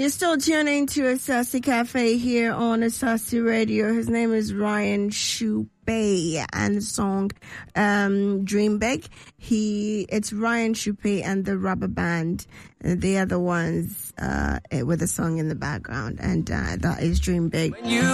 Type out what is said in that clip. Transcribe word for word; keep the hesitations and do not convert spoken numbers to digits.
You're still tuning to Asasi Cafe here on Asasi Radio. His name is Ryan Shupe, and the song um, Dream Big. He, it's Ryan Shupe and the Rubber Band. They are the ones uh, with the song in the background, and uh, that is Dream Big.